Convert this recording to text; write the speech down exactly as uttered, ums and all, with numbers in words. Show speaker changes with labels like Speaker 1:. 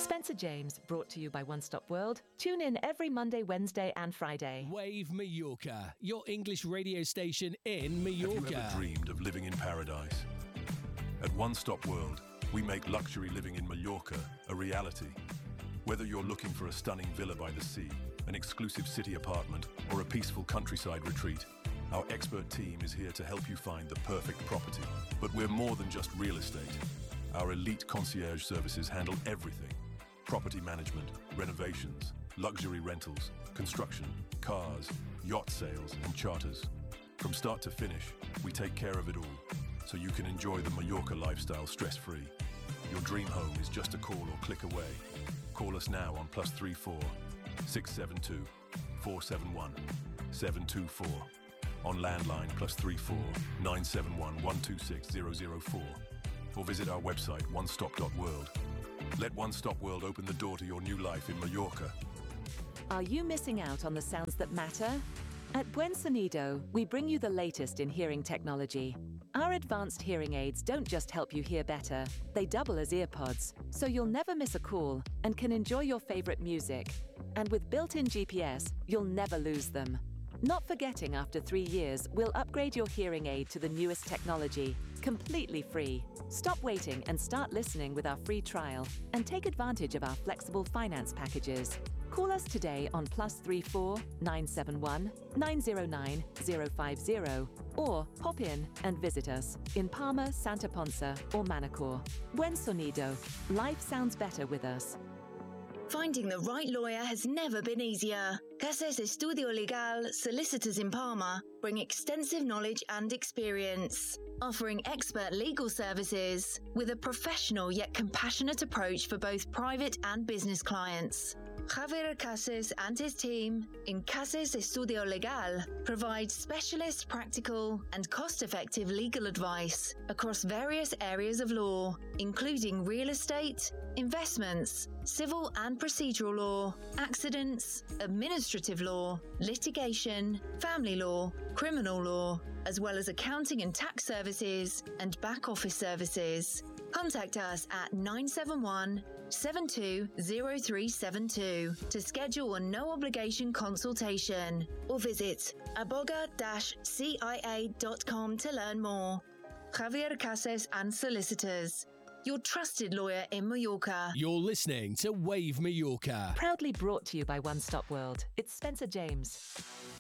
Speaker 1: Spencer James, brought to you by One Stop World. Tune in every Monday, Wednesday and Friday.
Speaker 2: Wave Mallorca, your English radio station in Mallorca.
Speaker 3: Have you ever dreamed of living in paradise? At One Stop World, we make luxury living in Mallorca a reality. Whether you're looking for a stunning villa by the sea, an exclusive city apartment, or a peaceful countryside retreat, our expert team is here to help you find the perfect property. But we're more than just real estate. Our elite concierge services handle everything: property management, renovations, luxury rentals, construction, cars, yacht sales, and charters. From start to finish, we take care of it all, so you can enjoy the Mallorca lifestyle stress-free. Your dream home is just a call or click away. Call us now on plus three four six seven two four seven one seven two four, on landline plus three four nine seven one one two six zero zero four, or visit our website one stop dot world. Let One Stop World open the door to your new life in Mallorca.
Speaker 1: Are you missing out on the sounds that matter? At Buen Sonido, we bring you the latest in hearing technology. Our advanced hearing aids don't just help you hear better, they double as earpods, so you'll never miss a call and can enjoy your favorite music. And with built-in G P S, you'll never lose them. Not forgetting, after three years, we'll upgrade your hearing aid to the newest technology, completely free. Stop waiting and start listening with our free trial, and take advantage of our flexible finance packages. Call us today on plus three four nine seven one nine zero nine zero five zero, or pop in and visit us in Palma, Santa Ponsa or Manacor. Buen Sonido. Life sounds better with us.
Speaker 4: Finding the right lawyer has never been easier. Cases Estudio Legal Solicitors in Palma bring extensive knowledge and experience, offering expert legal services with a professional yet compassionate approach for both private and business clients. Javier Cases and his team in Cases Estudio Legal provide specialist, practical and cost-effective legal advice across various areas of law, including real estate, investments, civil and procedural law, accidents, administrative law, litigation, family law, criminal law, as well as accounting and tax services and back office services. Contact us at nine seven one seven two zero three seven two to schedule a no-obligation consultation, or visit aboga dash c i a dot com to learn more. Javier Cases and Solicitors, your trusted lawyer in Mallorca.
Speaker 2: You're listening to Wave Mallorca.
Speaker 1: Proudly brought to you by One Stop World. It's Spencer James.